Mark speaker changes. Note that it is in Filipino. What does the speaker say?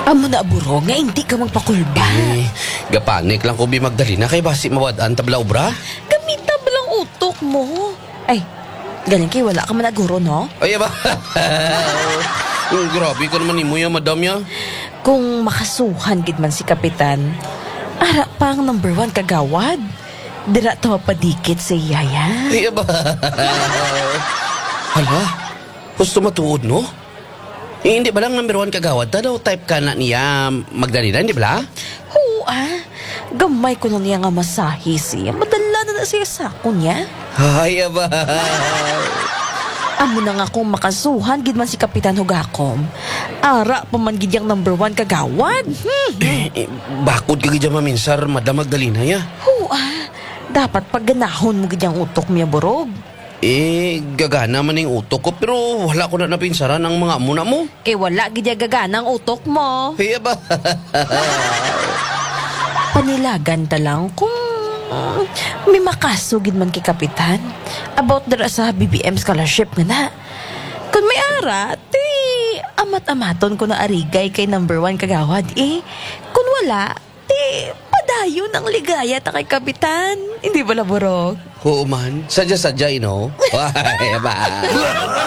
Speaker 1: Amo na buro nga hindi ka magpakulba.
Speaker 2: Gapanik lang ko bi Magdalena kay basi mawadaan tabla obra.
Speaker 1: Gamita ba lang utok mo? Ay, galing kay wala ka man naguro, no?
Speaker 2: Ay ba? Grabe ka naman ni mo ya, madam ya.
Speaker 1: Kung makasuhan gid man si Kapitan, ara pang number 1 kagawad. Dira to padikit si Yaya.
Speaker 2: Ay ba? Hala, gusto matuod no? Hindi ba lang number 1 kagawad? Daw type ka na niya Magdalena, hindi ba?
Speaker 1: Gamay ko na niya nga masahe siya. Madala na siya sa ako niya.
Speaker 2: Ay ba?
Speaker 1: Amo na nga kung makasuhan gid man si Kapitan Hugakom. Ara pa man gid yang number 1 kagawad.
Speaker 2: Bakod ka gidya maminsar, madam Magdalena ya.
Speaker 1: Dapat pagganahon mo gid yang utok miya borog.
Speaker 2: Gagana man yung utok ko pero wala ko na napinsaran ang mga muna mo.
Speaker 1: Kay wala gid ya gagana ang utok mo.
Speaker 2: Ay ba?
Speaker 1: Panilagan ta lang kung may makasugid man kay Kapitan about dira sa BBM scholarship nga na. Kung may ara, amat-amaton ko na arigay kay number 1 kagawad Kung wala, padayon ang ligaya ta kay Kapitan. Hindi ba laborog?
Speaker 2: Oo man, sadya-sadya, Ay ba?